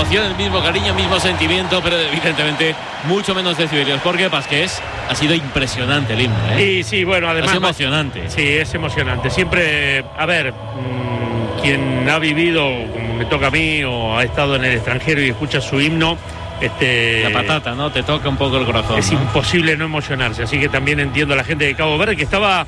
emoción, el mismo cariño, el mismo sentimiento, pero evidentemente mucho menos decibelios, porque Pasqués ha sido impresionante el himno, ¿eh? Y sí, bueno, además es emocionante. Sí, es emocionante. Siempre, a ver, quien ha vivido, como me toca a mí, o ha estado en el extranjero y escucha su himno, la patata, ¿no? Te toca un poco el corazón. Es imposible no emocionarse, así que también entiendo a la gente de Cabo Verde que estaba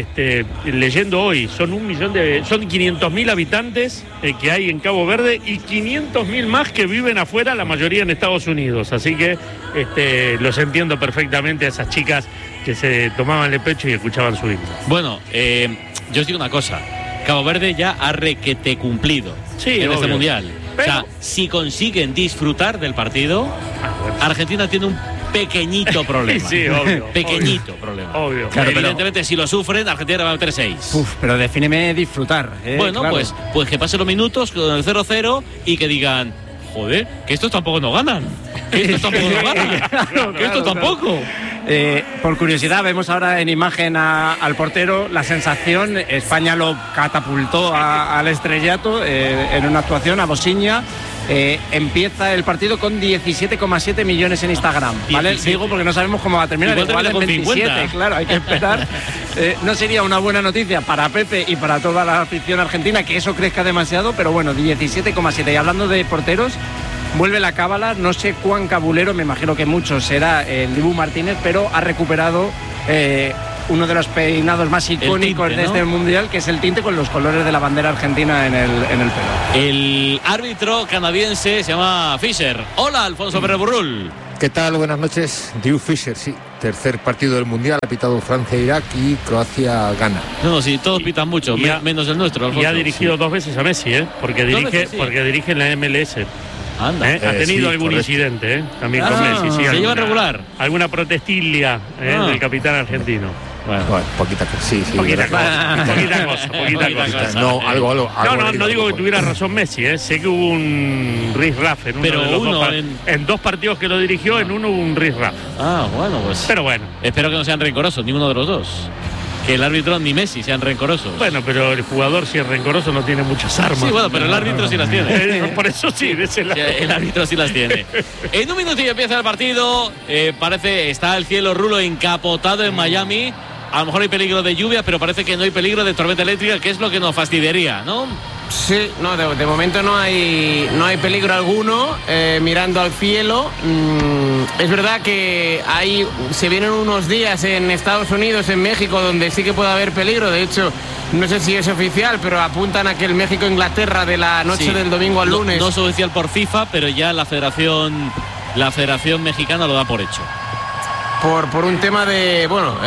leyendo hoy, son 500.000 habitantes que hay en Cabo Verde y 500.000 más que viven afuera, la mayoría en Estados Unidos, así que los entiendo perfectamente a esas chicas que se tomaban el pecho y escuchaban su himno. Bueno, yo os digo una cosa, Cabo Verde ya ha requete cumplido en este mundial. Pero, o sea, si consiguen disfrutar del partido, Argentina tiene un pequeñito problema. Sí, obvio. Pequeñito problema. Obvio. Claro, evidentemente, si lo sufren, Argentina va a meter 6. Pero defíneme disfrutar. Bueno, claro. pues que pasen los minutos con el 0-0 y que digan, joder, que estos tampoco no ganan. Que estos tampoco no ganan. Que estos tampoco. Por curiosidad, vemos ahora en imagen al portero la sensación. España lo catapultó al estrellato en una actuación a Bosiña. Empieza el partido con 17,7 millones en Instagram, ¿vale? Digo porque no sabemos cómo va a terminar. Igual en 27, 50. Claro, hay que esperar. No sería una buena noticia para Pepe y para toda la afición argentina que eso crezca demasiado, pero bueno, 17,7. Y hablando de porteros, vuelve la cábala, no sé cuán cabulero, me imagino que mucho será el Dibu Martínez, pero ha recuperado uno de los peinados más icónicos de este mundial, que es el tinte con los colores de la bandera argentina en el pelo. El árbitro canadiense se llama Fisher. Hola, Alfonso Pérez Burrul. ¿Qué tal? Buenas noches. Drew Fisher, sí. Tercer partido del mundial, ha pitado Francia e Irak y Croacia gana. No, sí, todos pitan mucho, menos el nuestro, Alfonso. Y ha dirigido 2 veces a Messi, porque dirige en la MLS. Anda. Ha tenido algún incidente también con Messi. Sí, ¿se lleva regular? Alguna protestilia del capitán argentino. Bueno, poquita cosa, sí. Poquita cosa. No, algo. No digo que tuviera razón Messi, Sé que hubo un riff-raff en 2 partidos que lo dirigió, en uno hubo un riff-raff. Bueno, pues. Pero bueno. Espero que no sean rencorosos, ninguno de los dos. Que el árbitro ni Messi sean rencorosos. Bueno, pero el jugador, si es rencoroso, no tiene muchas armas. Sí, bueno, pero el árbitro sí las tiene. Por eso sí, de ese lado. El árbitro sí las tiene. En un minutillo empieza el partido. Está el cielo rulo encapotado en Miami. A lo mejor hay peligro de lluvia, pero parece que no hay peligro de tormenta eléctrica, que es lo que nos fastidiaría, ¿no? Sí, no, de momento no hay peligro alguno. Mirando al cielo, es verdad que se vienen unos días en Estados Unidos, en México, donde sí que puede haber peligro. De hecho, no sé si es oficial, pero apuntan a que el México-Inglaterra de la noche del domingo al lunes. No es oficial por FIFA, pero ya la Federación Mexicana lo da por hecho. Por un tema de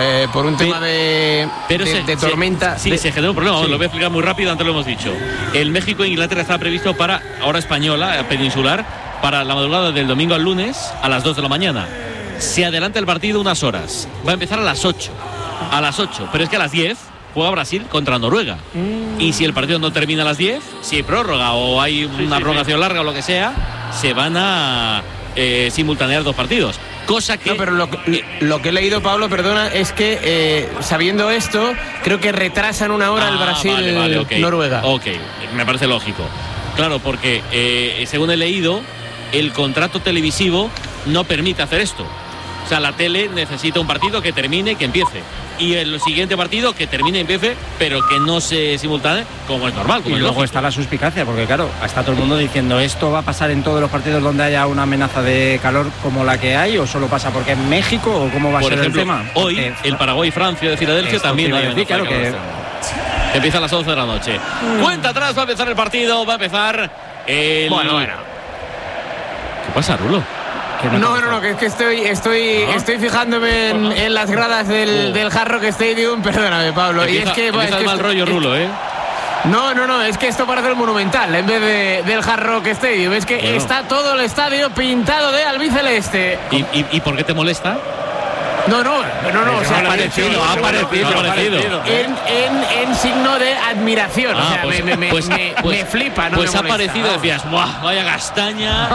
tormenta. Se generó un problema. Lo voy a explicar muy rápido, antes lo hemos dicho. El México e Inglaterra está previsto para hora española, peninsular, para la madrugada del domingo al lunes a las 2 de la mañana. Se adelanta el partido unas horas. Va a empezar a las 8. Pero es que a las 10 juega Brasil contra Noruega. Y si el partido no termina a las 10, si hay prórroga o hay una prorrogación larga o lo que sea, se van a simultanear 2 partidos. Cosa que... No, pero lo que he leído, Pablo, perdona, es que sabiendo esto, creo que retrasan una hora el Brasil-Noruega. Ok, me parece lógico. Claro, porque según he leído, el contrato televisivo no permite hacer esto. O sea, la tele necesita un partido que termine y que empiece. Y el siguiente partido que termine y empiece, pero que no se simultánee, como es normal. Y luego está la suspicacia, porque claro, está todo el mundo diciendo, ¿esto va a pasar en todos los partidos donde haya una amenaza de calor como la que hay? ¿O solo pasa porque en México? ¿O cómo va a ser el tema? Hoy, el Paraguay-Francia de Filadelfia también hay amenaza de calor. Que empieza a las 11 de la noche. Cuenta atrás, va a empezar el partido, va a empezar el... Bueno. ¿Qué pasa, Rulo? No, que es que estoy fijándome en las gradas del Hard Rock Stadium, perdóname, Pablo. Empieza, y es que el mal rollo, Rulo, No, es que esto parece el Monumental en vez del Hard Rock Stadium. Es que está todo el estadio pintado de albiceleste. ¿Y por qué te molesta? No, o sea, ha aparecido. En signo de admiración. O sea, me flipa, ¿no? Pues ha aparecido, decías, ¡buah, vaya castaña!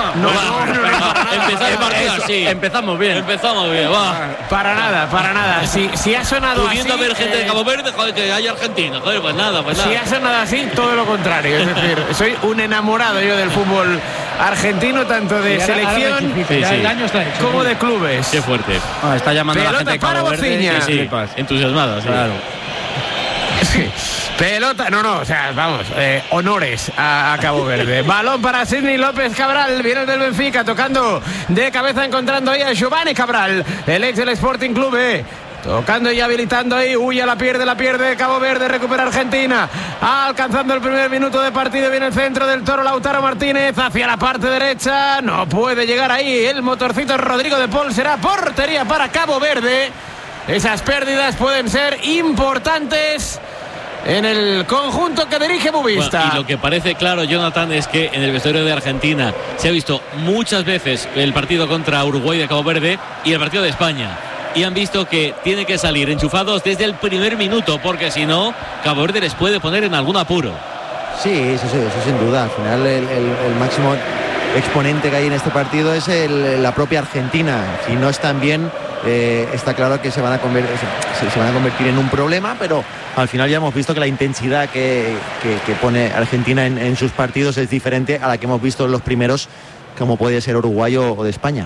Empezamos bien, va. Para nada. Si ha sonado pudiendo así... haber gente de Cabo Verde, joder, que haya Argentina. Joder, pues nada. Si ha sonado así, todo lo contrario. Es decir, soy un enamorado yo del fútbol argentino, tanto de selección el daño está hecho, como de clubes. Qué fuerte. Está llamando pelota a la gente de para Cabo Verde. Bociña. Sí, entusiasmada, sí. Claro. Sí. Pelota, o sea, vamos, honores a Cabo Verde. Balón para Sidney López Cabral, viene del Benfica, tocando de cabeza, encontrando ahí a Giovanni Cabral, el ex del Sporting Club. Tocando y habilitando ahí, la pierde Cabo Verde, recupera Argentina, alcanzando el primer minuto de partido, viene el centro del Toro Lautaro Martínez hacia la parte derecha, no puede llegar ahí el motorcito Rodrigo de Paul, será portería para Cabo Verde. Esas pérdidas pueden ser importantes en el conjunto que dirige Bubista. Bueno, y lo que parece claro, Jonathan, es que en el vestuario de Argentina se ha visto muchas veces el partido contra Uruguay de Cabo Verde y el partido de España, y han visto que tiene que salir enchufados desde el primer minuto, porque si no, Cabo Verde les puede poner en algún apuro. Sí, eso sin duda. Al final el máximo exponente que hay en este partido es la propia Argentina. Si no están bien, está claro que se van a convertir en un problema, pero al final ya hemos visto que la intensidad que pone Argentina en sus partidos es diferente a la que hemos visto en los primeros, como puede ser Uruguay o de España.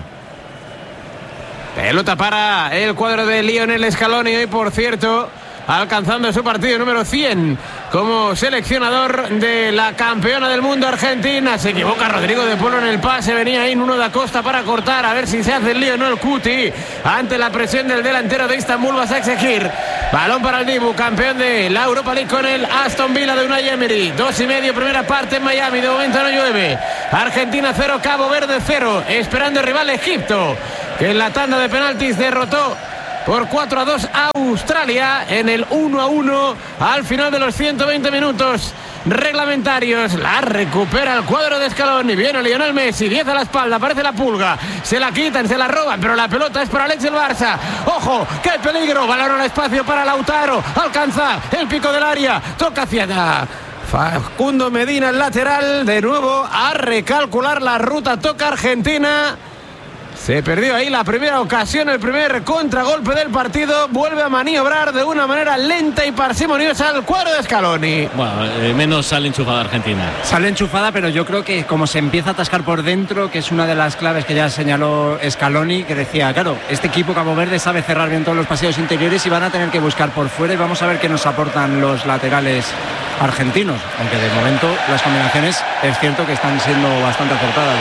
Pelota para el cuadro de Lionel Scaloni, hoy por cierto alcanzando su partido número 100 como seleccionador de la campeona del mundo Argentina. Se equivoca Rodrigo de Polo en el pase, venía ahí Nuno da Costa para cortar, a ver si se hace el lío, no el Cuti, ante la presión del delantero de Istambul Basaksehir. Balón para el Dibu, campeón de la Europa League con el Aston Villa de Unai Emery. 2:30 primera parte en Miami, de momento no llueve. Argentina 0, Cabo Verde 0, esperando el rival Egipto, que en la tanda de penaltis derrotó por 4-2 a Australia en el 1-1 al final de los 120 minutos reglamentarios. La recupera el cuadro de Scaloni, viene Lionel Messi, 10 a la espalda, aparece la pulga, se la quitan, se la roban, pero la pelota es para Alex del Barça. Ojo, qué peligro, balón al espacio para Lautaro, alcanza el pico del área, toca hacia allá Facundo Medina, el lateral, de nuevo a recalcular la ruta, toca Argentina. Se perdió ahí la primera ocasión, el primer contragolpe del partido. Vuelve a maniobrar de una manera lenta y parsimoniosa al cuadro de Scaloni. Bueno, menos sale enchufada Argentina. Sale enchufada, pero yo creo que como se empieza a atascar por dentro, que es una de las claves que ya señaló Scaloni, que decía, claro, este equipo Cabo Verde sabe cerrar bien todos los paseos interiores y van a tener que buscar por fuera, y vamos a ver qué nos aportan los laterales argentinos, aunque de momento las combinaciones es cierto que están siendo bastante acertadas.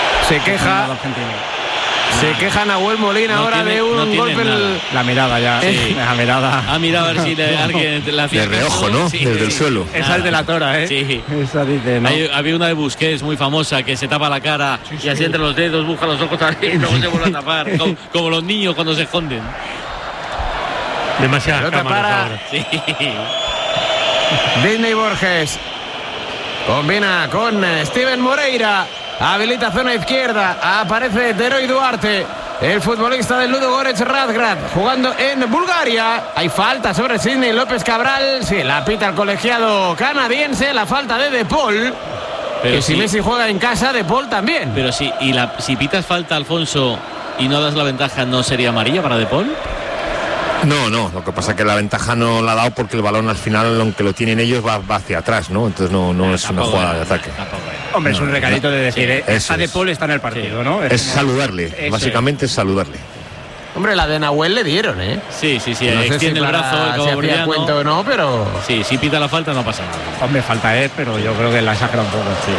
Se queja Nahuel Molina ahora de un golpe. La mirada ya. Sí. La mirada. Ha mirado a ver si alguien la hacía. De reojo, ¿no? Sí. Desde el suelo. Esa es de la Tora, ¿eh? Sí. Esa dice, ¿no? Había una de Busquets muy famosa que se tapa la cara y así entre los dedos busca los ojos y luego se vuelve a tapar. Como los niños cuando se esconden. Demasiadas cámaras ahora. Sí. Disney Borges combina con Steven Moreira, habilita zona izquierda, aparece Teroy Duarte, el futbolista del Ludogorets Razgrad, jugando en Bulgaria. Hay falta sobre Sidney López Cabral, sí, la pita el colegiado canadiense, la falta de Paul. Pero si Messi juega en casa, De Paul también. Pero si pitas falta, Alfonso, y no das la ventaja, ¿no sería amarilla para De Paul? No, lo que pasa es que la ventaja no la ha dado porque el balón al final, aunque lo tienen ellos, va hacia atrás, ¿no? Entonces no es una jugada de ataque. Hombre, es un recadito de decir, esta De Paul está en el partido, ¿no? Es saludarle, básicamente es saludarle. Hombre, la de Nahuel le dieron, ¿eh? Sí, no sé extiende el brazo, si hacía cuenta o no, pero... Sí, si pita la falta no pasa nada. Hombre, falta es, pero yo creo que la exagera un poco. Sí.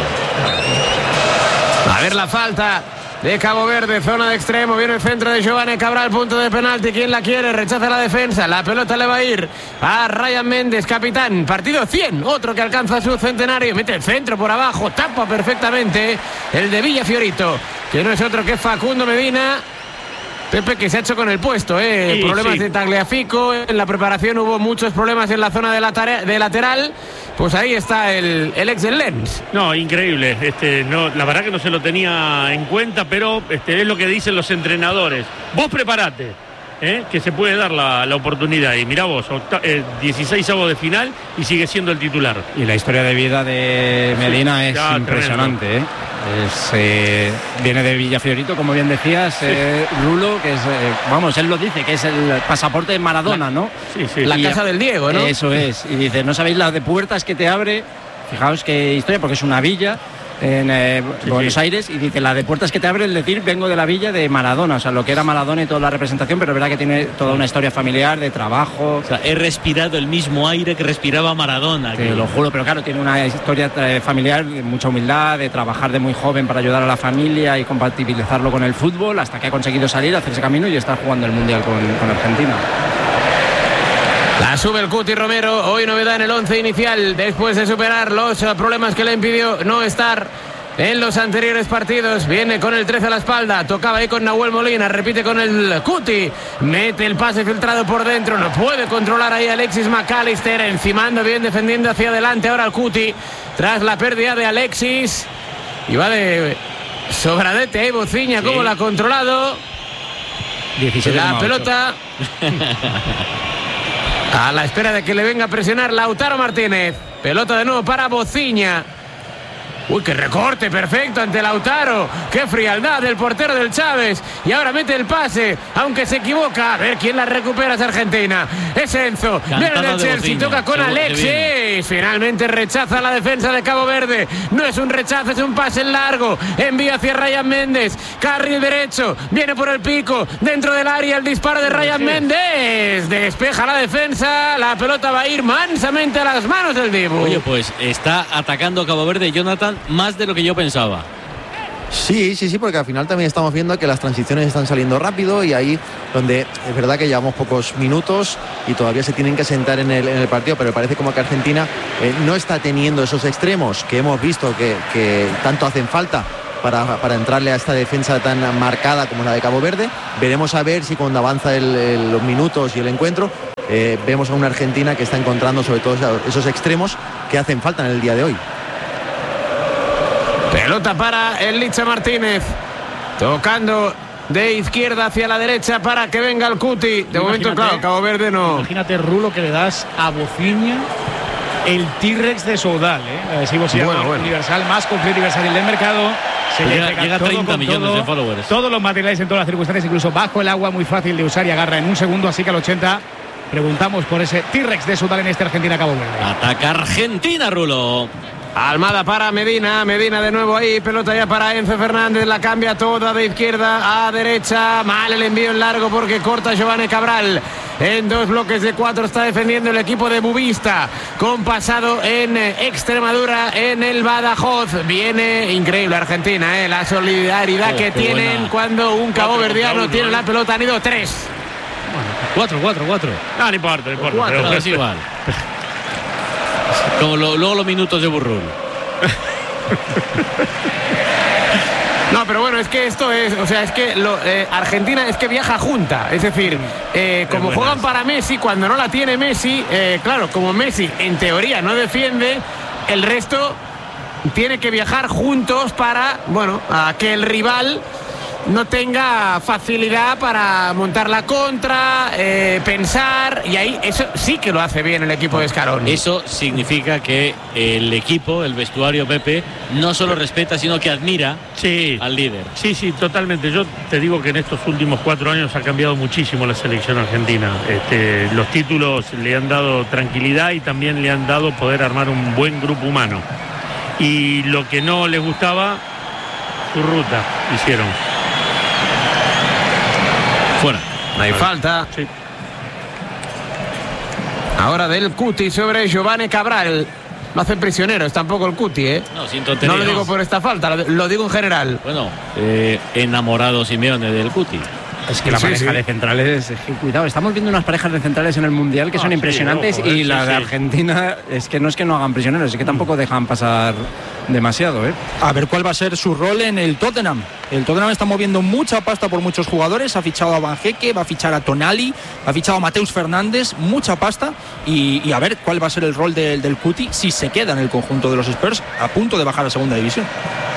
A ver la falta de Cabo Verde, zona de extremo, viene el centro de Giovanni Cabral, punto de penalti, ¿quién la quiere? Rechaza la defensa, la pelota le va a ir a Ryan Méndez, capitán, partido 100, otro que alcanza su centenario, mete el centro por abajo, tapa perfectamente el de Villafiorito, que no es otro que Facundo Medina. Pepe, que se ha hecho con el puesto, problemas de Tagliafico, en la preparación hubo muchos problemas en la zona de lateral, pues ahí está el ex del Lens. No, increíble, la verdad que no se lo tenía en cuenta, pero es lo que dicen los entrenadores. Vos preparate, que se puede dar la oportunidad, y mirá vos, 16avos de final y sigue siendo el titular. Y la historia de vida de Medina es impresionante, viene de Villafiorito, como bien decías, Rulo, que es, él lo dice, que es el pasaporte de Maradona, ¿no? Sí. La casa del Diego, ¿no? Eso es, y dice, no sabéis las de puertas que te abre, fijaos qué historia, porque es una villa, en Buenos Aires, y dice, la de puertas que te abre, es decir, vengo de la villa de Maradona, o sea, lo que era Maradona y toda la representación, pero es verdad que tiene toda una historia familiar de trabajo. O sea, he respirado el mismo aire que respiraba Maradona. Te lo juro, pero claro, tiene una historia familiar de mucha humildad, de trabajar de muy joven para ayudar a la familia y compatibilizarlo con el fútbol, hasta que ha conseguido salir, hacer ese camino y estar jugando el Mundial con Argentina. La sube el Cuti Romero, hoy novedad en el 11 inicial, después de superar los problemas que le impidió no estar en los anteriores partidos. Viene con el 13 a la espalda, tocaba ahí con Nahuel Molina, repite con el Cuti, mete el pase filtrado por dentro, no puede controlar ahí Alexis McAllister, encimando bien, defendiendo hacia adelante ahora el Cuti, tras la pérdida de Alexis, y va de sobradete ahí Bociña, sí. Cómo la ha controlado 17, la pelota. A la espera de que le venga a presionar Lautaro Martínez. Pelota de nuevo para Bociña. Uy, qué recorte perfecto ante Lautaro. Qué frialdad del portero del Chávez. Y ahora mete el pase, aunque se equivoca. A ver quién la recupera, es Argentina. Es Enzo. Viene del Chelsea, toca con Alexis. Finalmente rechaza la defensa de Cabo Verde. No es un rechazo, es un pase en largo. Envía hacia Ryan Méndez. Carril derecho. Viene por el pico. Dentro del área el disparo de Ryan Méndez. Despeja la defensa. La pelota va a ir mansamente a las manos del Dibu. Oye, pues está atacando Cabo Verde, Jonathan, más de lo que yo pensaba. Sí, porque al final también estamos viendo que las transiciones están saliendo rápido, y ahí donde es verdad que llevamos pocos minutos y todavía se tienen que sentar en el partido, pero parece como que Argentina no está teniendo esos extremos que hemos visto que tanto hacen falta para entrarle a esta defensa tan marcada como la de Cabo Verde. Veremos a ver si cuando avanza los minutos y el encuentro vemos a una Argentina que está encontrando sobre todo esos extremos que hacen falta en el día de hoy. Pelota para el Licha Martínez, tocando de izquierda hacia la derecha para que venga el Cuti. De momento, claro, Cabo Verde no. Imagínate, Rulo, que le das a Bociña el T-Rex de Soudal, si vos universal, más completo y versátil del mercado. Llega a 30 millones de followers. Todos los materiales en todas las circunstancias, incluso bajo el agua, muy fácil de usar y agarra en un segundo. Así que al 80 preguntamos por ese T-Rex de Soudal en este Argentina-Cabo Verde. Ataca Argentina, Rulo. Almada para Medina de nuevo ahí, pelota ya para Enzo Fernández, la cambia toda de izquierda a derecha, mal el envío en largo porque corta Giovanni Cabral. En 2 bloques de 4 está defendiendo el equipo de Bubista, con pasado en Extremadura, en el Badajoz. Viene increíble Argentina, la solidaridad que tienen buena. Cuando un caboverdiano tiene la pelota. Han ido 3. Bueno, 4. No importa. Pero es igual. Como luego los minutos de Burrul. No, pero bueno, es que esto es, o sea, es que Argentina es que viaja junta, es decir, como juegan para Messi, cuando no la tiene Messi, claro, como Messi en teoría no defiende, el resto tiene que viajar juntos para, bueno, a que el rival no tenga facilidad para montar la contra, pensar, y ahí eso sí que lo hace bien el equipo de Scaloni. Eso significa que el equipo, el vestuario, Pepe, no solo respeta, sino que admira al líder. Sí, totalmente. Yo te digo que en estos últimos 4 años ha cambiado muchísimo la selección argentina. Los títulos le han dado tranquilidad y también le han dado poder armar un buen grupo humano. Y lo que no les gustaba, su ruta hicieron. Fuera. Hay falta. Sí. Ahora del Cuti sobre Giovanni Cabral. Lo hacen prisioneros, tampoco el Cuti, No, sin tonterías. No lo digo por esta falta, lo digo en general. Bueno, enamorado Simeone del Cuti. Es que la pareja de centrales, cuidado, estamos viendo unas parejas de centrales en el Mundial que son impresionantes, ojo, y la de Argentina es que no hagan prisioneros, es que tampoco dejan pasar demasiado. A ver cuál va a ser su rol en el Tottenham. El Tottenham está moviendo mucha pasta por muchos jugadores, ha fichado a Van Heeke, va a fichar a Tonali, ha fichado a Mateus Fernández, mucha pasta, y a ver cuál va a ser el rol del Cuti si se queda en el conjunto de los Spurs a punto de bajar a segunda división.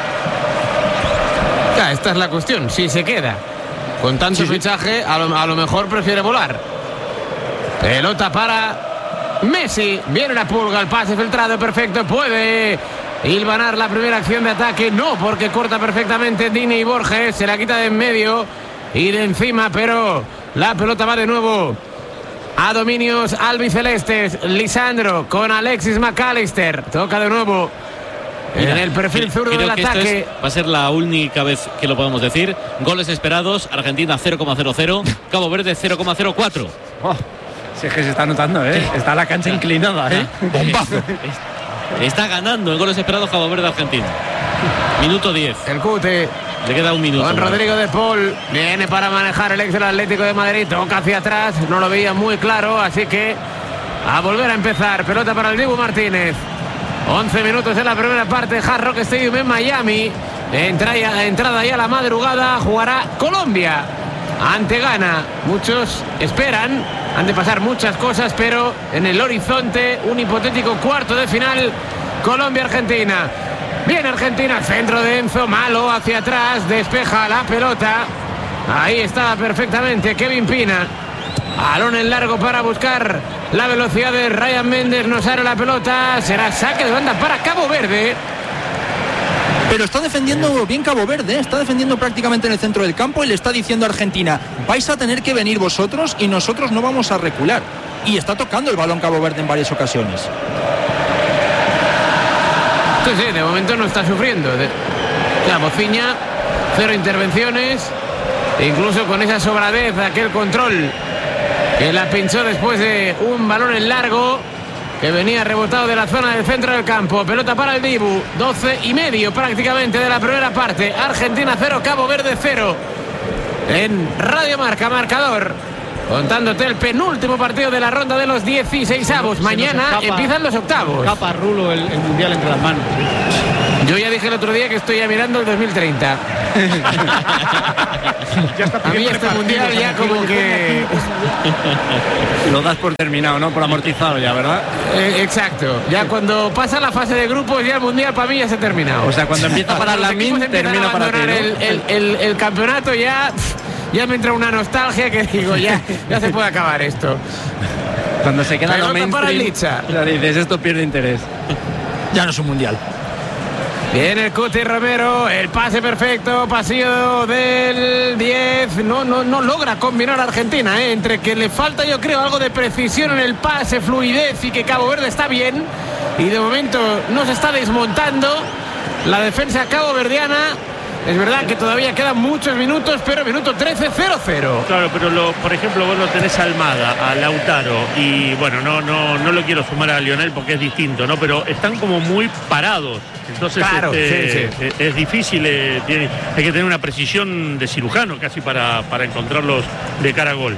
Ya, esta es la cuestión, si se queda. Con tanto fichaje, a lo mejor prefiere volar. Pelota para Messi. Viene la pulga, el pase filtrado, perfecto. Puede hilvanar la primera acción de ataque. No, porque corta perfectamente Dini y Borges. Se la quita de en medio y de encima, pero la pelota va de nuevo a dominios albicelestes. Lisandro con Alexis McAllister. Toca de nuevo en el perfil zurdo del ataque. Va a ser la única vez que lo podemos decir. Goles esperados: Argentina 0,00, Cabo Verde 0,04. Si es que se está notando, está la cancha inclinada, bombazo. Está ganando en goles esperados Cabo Verde Argentina. Minuto 10. El Cute. Le queda un minuto. Con Rodrigo de Paul. Viene para manejar el ex del Atlético de Madrid. Toca hacia atrás. No lo veía muy claro. Así que a volver a empezar. Pelota para el Dibu Martínez. 11 minutos en la primera parte. Hard Rock Stadium en Miami. Entrada ya a la madrugada. Jugará Colombia ante Ghana. Muchos esperan. Han de pasar muchas cosas, pero en el horizonte un hipotético cuarto de final. Colombia-Argentina. Viene Argentina, centro de Enzo, malo hacia atrás, despeja la pelota. Ahí estaba perfectamente Kevin Pina. Balón en largo para buscar la velocidad de Ryan Méndez. No sale la pelota, será saque de banda para Cabo Verde. Pero está defendiendo bien Cabo Verde, está defendiendo prácticamente en el centro del campo y le está diciendo a Argentina: vais a tener que venir vosotros y nosotros no vamos a recular. Y está tocando el balón Cabo Verde en varias ocasiones. Sí, de momento no está sufriendo. La Bociña, 0 intervenciones, incluso con esa sobradez, aquel control que la pinchó después de un balón en largo que venía rebotado de la zona del centro del campo. Pelota para el Dibu, 12:30 prácticamente de la primera parte. Argentina 0, Cabo Verde 0. En Radio Marca, marcador, contándote el penúltimo partido de la ronda de los 16avos. Mañana empiezan los octavos. Capa Rulo el mundial entre las manos. Yo ya dije el otro día que estoy ya mirando el 2030. Ya está. A mí este mundial ya como que lo das por terminado, ¿no? Por amortizado ya, ¿verdad? Exacto. Ya cuando pasa la fase de grupos, ya el mundial para mí ya se ha terminado. O sea, cuando empieza para la MIN, termina para ti, ¿no? el campeonato ya me entra una nostalgia que digo, ya se puede acabar esto. Cuando se queda lo mainstream, para el Licha. Ya dices, esto pierde interés. Ya no es un mundial. Viene el Cuti Romero, el pase perfecto, pasillo del 10, no logra combinar a Argentina, entre que le falta, yo creo, algo de precisión en el pase, fluidez, y que Cabo Verde está bien, y de momento no se está desmontando la defensa caboverdiana. Es verdad que todavía quedan muchos minutos, pero minuto 13, 0-0. Claro, pero por ejemplo, vos lo tenés a Almada, a Lautaro, y bueno, no lo quiero sumar a Lionel porque es distinto, ¿no? Pero están como muy parados. Entonces claro, sí. Es difícil, hay que tener una precisión de cirujano casi para encontrarlos de cara a gol.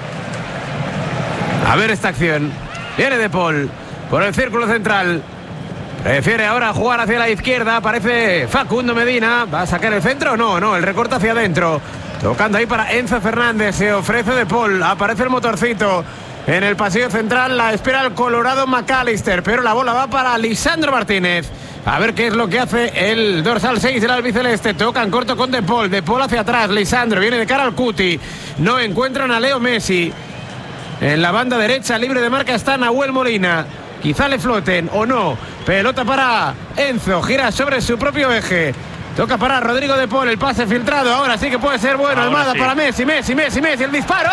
A ver esta acción. Viene De Paul por el círculo central. Prefiere ahora jugar hacia la izquierda. Aparece Facundo Medina. ¿Va a sacar el centro? No, el recorte hacia adentro. Tocando ahí para Enzo Fernández. Se ofrece De Paul. Aparece el motorcito en el pasillo central. La espera el Colorado McAllister. Pero la bola va para Lisandro Martínez. A ver qué es lo que hace el dorsal 6 del albiceleste. Tocan corto con De Paul. De Paul hacia atrás. Lisandro viene de cara al Cuti. No encuentran a Leo Messi. En la banda derecha, libre de marca, está Nahuel Molina. Quizá le floten o no. Pelota para Enzo. Gira sobre su propio eje. Toca para Rodrigo De Paul. El pase filtrado. Ahora sí que puede ser bueno. Ahora Almada sí. para Messi. El disparo.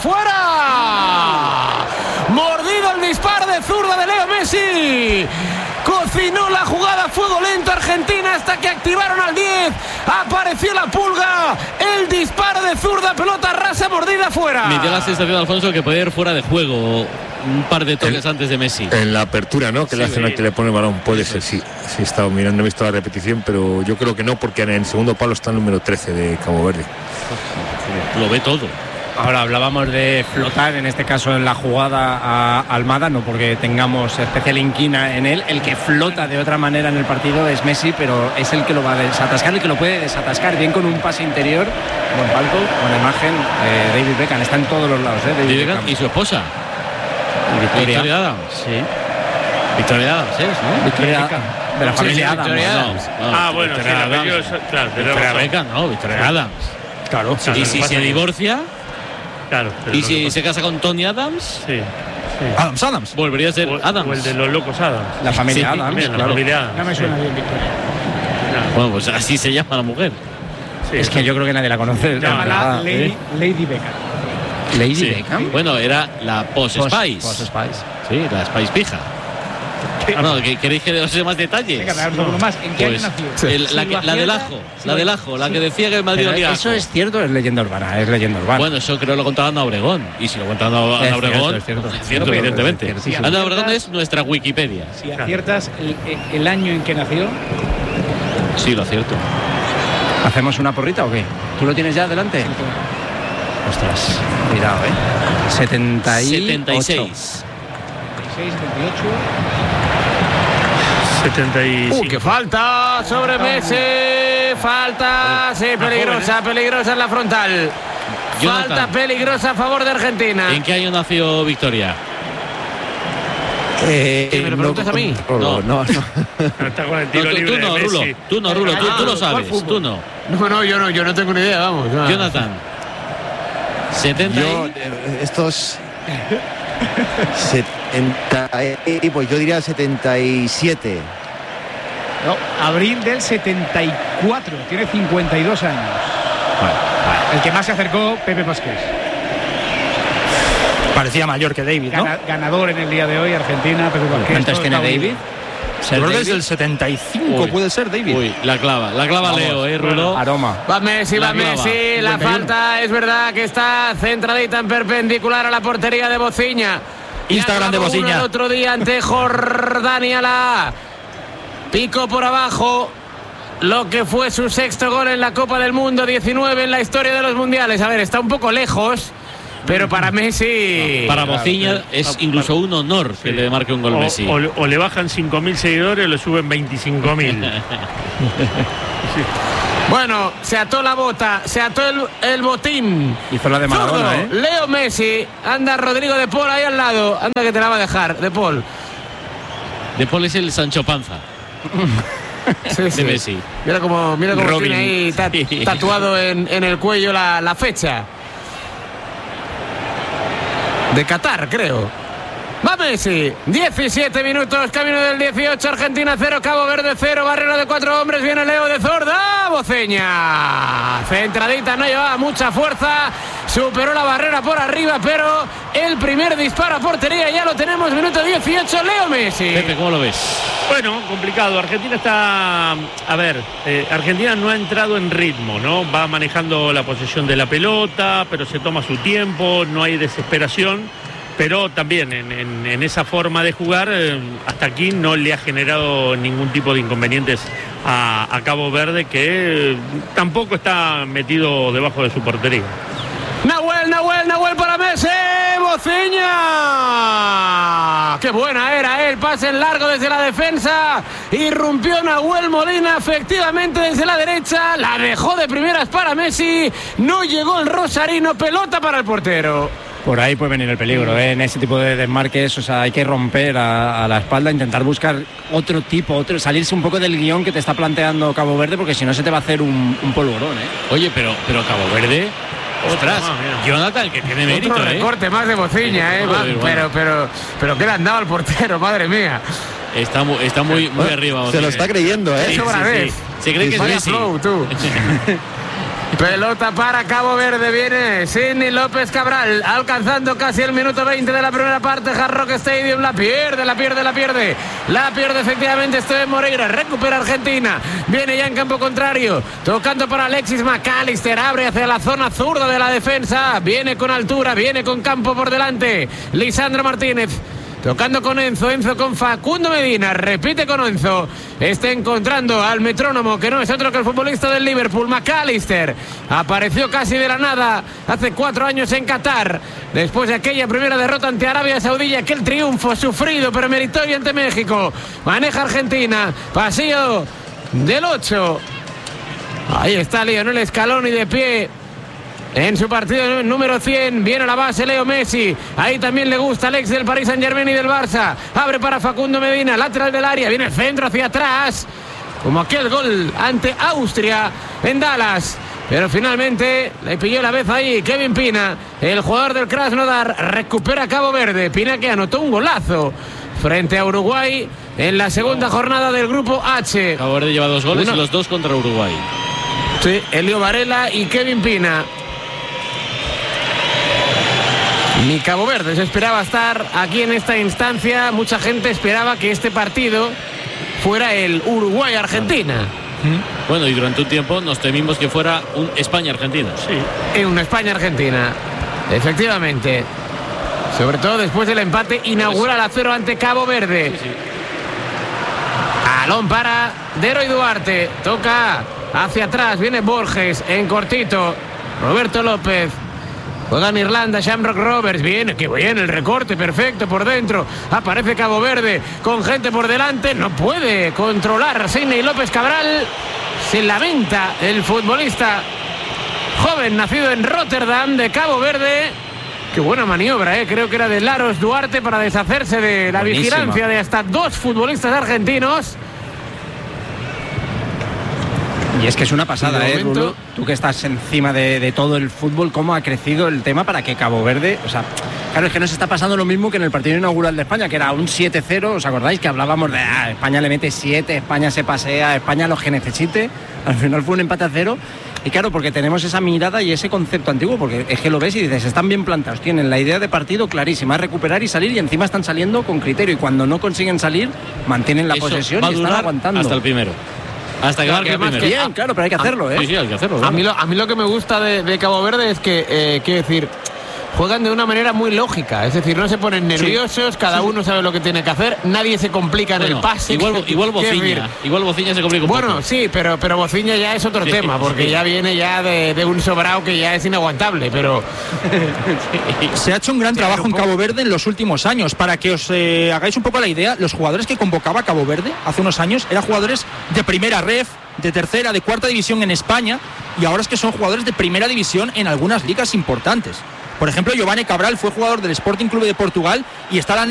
¡Fuera! Mordido el disparo de zurda de Leo Messi. Cocinó la jugada a fuego lento Argentina hasta que activaron al 10. Apareció la pulga. El disparo de zurda. Pelota rasa, mordida fuera. Me dio la sensación, Alfonso, que puede ir fuera de juego un par de toques antes de Messi. En la apertura, ¿no? Que le hacen al que le pone el balón. Puede ser, sí. Sí, he estado mirando, no he visto la repetición, pero yo creo que no, porque en el segundo palo está el número 13 de Cabo Verde. Lo ve todo. Ahora hablábamos de flotar, en este caso en la jugada a Almada, no porque tengamos especial inquina en él. El que flota de otra manera en el partido es Messi, pero es el que lo va a desatascar, el que lo puede desatascar bien con un pase interior. Buen palco, buena imagen. David Beckham está en todos los lados. David Beckham. Y su esposa. Victoria Adams. Sí. Victoria Adams, ¿es? ¿No? Victoria de la familia Adams. Victoria Adams. Bueno, sí, Victoria el apellido Adams. es- claro, tenés Victoria razón. Beckham, no, Victoria Adams. Claro. Claro, Y lo si que pasa se es que- divorcia, Claro. pero y lo si que se casa con Tony Adams, sí. Adams. volvería a ser O Adams. el de los locos Adams. La familia Sí, Adams, También, la claro. familia Adams. No me suena bien, Victoria. Bueno, pues así se llama la mujer. Sí, Es que yo creo que nadie la conoce. No, la La verdad. Lady Beckham. Lady Sí. Beckham. Bueno, era la Posh Spice. Posh Spice. Sí, la Spice pija. No, ¿queréis que os dé más detalles? Venga, dame un poco más. ¿En qué Pues, año nació? la del Ajo, la que decía que el Madrid olía Eso ajo. es cierto, es leyenda urbana, es leyenda urbana. Bueno, eso creo lo contaba Ana Obregón. Y si lo contaba Ana Obregón, es cierto. es cierto, evidentemente. Sí, sí. Ana Obregón es nuestra Wikipedia. Si aciertas el año en que nació. Sí, lo acierto. ¿Hacemos una porrita o qué? ¿Tú lo tienes ya adelante? Ostras, cuidado, 78. 76. 75. ¡Qué falta sobre Messi! Falta, sí, peligrosa en la frontal. Jonathan. Falta peligrosa a favor de Argentina. ¿En qué año nació Victoria? ¿Me lo preguntas a mí? No. Está con el tiro No, libre tú no, de Rulo. Messi. Tú no, Rulo. Tú lo sabes. ¿cuál fútbol? Tú no. No, yo no tengo ni idea, vamos. No. Jonathan. 70. Estos 70, pues yo diría 77. No, abril del 74. Tiene 52 años. El que más se acercó, Pepe Pasqués. Parecía mayor que David, ¿no? Ganador en el día de hoy, Argentina, Pepe Pasqués. ¿Cuántos Todo tiene está David? Yo creo que es del 75, Uy. puede ser David. Uy, la clava Leo, Rulo. Aroma. Va Messi, La clava. La 51. falta es verdad que está centradita en perpendicular a la portería de Bociña. Instagram de Bociña. El otro día ante Jordania, la pico por abajo. Lo que fue su sexto gol en la Copa del Mundo, 19 en la historia de los mundiales. A ver, está un poco lejos, pero para Messi. Para Bociña es incluso un honor que le marque un gol Messi. O le bajan 5.000 seguidores o le suben 25.000. Bueno, se ató la bota, se ató el botín. Hizo la de Maradona, Zurdo, Leo Messi, anda Rodrigo de Paul ahí al lado. Anda que te la va a dejar, de Paul. De Paul es el Sancho Panza Sí, de Messi. Mira cómo Robin. tiene ahí Sí. tatuado en el cuello la fecha. De Qatar, creo. Va Messi, 17 minutos, camino del 18, Argentina 0, Cabo Verde 0, barrera de 4 hombres, viene Leo de Zorda, Boceña. Centradita, no llevaba mucha fuerza, superó la barrera por arriba, pero el primer disparo a portería ya lo tenemos, minuto 18, Leo Messi. Pepe, ¿cómo lo ves? Bueno, complicado. Argentina está... A ver, Argentina no ha entrado en ritmo, ¿no? Va manejando la posesión de la pelota, pero se toma su tiempo, no hay desesperación. Pero también en esa forma de jugar, hasta aquí no le ha generado ningún tipo de inconvenientes a Cabo Verde, que tampoco está metido debajo de su portería. Nahuel para Messi, Bociña. Qué buena era el pase en largo desde la defensa. Irrumpió Nahuel Molina efectivamente desde la derecha. La dejó de primeras para Messi. No llegó el rosarino, pelota para el portero. Por ahí puede venir el peligro, en ese tipo de desmarques, o sea, hay que romper a la espalda, intentar buscar otro tipo, salirse un poco del guión que te está planteando Cabo Verde, porque si no se te va a hacer un polvorón, Oye, pero Cabo Verde, ostras, Jonathan, que tiene mérito, Otro recorte más de Bociña, Joder, bueno. pero que le han dado al portero, madre mía. Está muy arriba. Se lo está creyendo, Sí, Sobra vez. Se cree que es Vaya Messi. flow, tú. Pelota para Cabo Verde, viene Sidney López Cabral, alcanzando casi el minuto 20 de la primera parte. Hard Rock Stadium, la pierde efectivamente Steven Moreira, recupera Argentina, viene ya en campo contrario, tocando para Alexis McAllister, abre hacia la zona zurda de la defensa, viene con altura, viene con campo por delante, Lisandro Martínez. Tocando con Enzo con Facundo Medina, repite con Enzo, está encontrando al metrónomo, que no es otro que el futbolista del Liverpool, McAllister. Apareció casi de la nada hace 4 años en Qatar, después de aquella primera derrota ante Arabia Saudí, aquel triunfo sufrido pero meritorio ante México. Maneja Argentina, pasillo del 8. Ahí está Lionel Scaloni de pie en su partido número 100, viene a la base Leo Messi, ahí también le gusta Alex del Paris Saint-Germain y del Barça, abre para Facundo Medina, lateral del área, viene el centro hacia atrás, como aquel gol ante Austria en Dallas, pero finalmente le pilló la vez ahí Kevin Pina, el jugador del Krasnodar, recupera Cabo Verde. Pina, que anotó un golazo frente a Uruguay en la segunda jornada del grupo H. Cabo Verde lleva 2 goles y los 2 contra Uruguay. Sí, Elio Varela y Kevin Pina. Ni Cabo Verde se esperaba estar aquí en esta instancia. Mucha gente esperaba que este partido fuera el Uruguay-Argentina. Bueno, y durante un tiempo nos temimos que fuera un España-Argentina. Sí. En una España-Argentina, efectivamente. Sobre todo después del empate inaugural a 0 ante Cabo Verde. Sí. Balón para Dero y Duarte. Toca hacia atrás. Viene Borges en cortito. Roberto López. Juegan Irlanda, Shamrock Rovers. Viene, que bien el recorte, perfecto por dentro. Aparece Cabo Verde con gente por delante. No puede controlar Sidney López Cabral. Se lamenta el futbolista joven nacido en Rotterdam de Cabo Verde. Qué buena maniobra, creo que era de Laros Duarte para deshacerse de la vigilancia de hasta 2 futbolistas argentinos. Y es que es una pasada, Rulo, tú que estás encima de todo el fútbol, cómo ha crecido el tema para que Cabo Verde, o sea, claro, es que nos está pasando lo mismo que en el partido inaugural de España, que era un 7-0, ¿os acordáis? Que hablábamos de España le mete 7, España se pasea, España los que necesite, al final fue un empate a 0. Y claro, porque tenemos esa mirada y ese concepto antiguo, porque es que lo ves y dices, están bien plantados, tienen la idea de partido clarísima, recuperar y salir, y encima están saliendo con criterio, y cuando no consiguen salir, mantienen la posesión y están aguantando. Hasta el primero. Hasta que marque el primero. Bien, claro, pero hay que hacerlo, Sí, hay que hacerlo. A mí lo que me gusta de Cabo Verde es que, quiero decir, juegan de una manera muy lógica, es decir, no se ponen nerviosos, cada uno sabe lo que tiene que hacer, nadie se complica en el pase. Igual Bociña se complica un poco. Bueno, sí, pero Bociña ya es otro tema, porque ya viene ya de un sobrado que ya es inaguantable, pero... Se ha hecho un gran trabajo en Cabo Verde en los últimos años. Para que os hagáis un poco la idea, los jugadores que convocaba Cabo Verde hace unos años eran jugadores de primera ref, de tercera, de cuarta división en España, y ahora es que son jugadores de primera división en algunas ligas importantes. Por ejemplo, Giovanni Cabral fue jugador del Sporting Clube de Portugal y está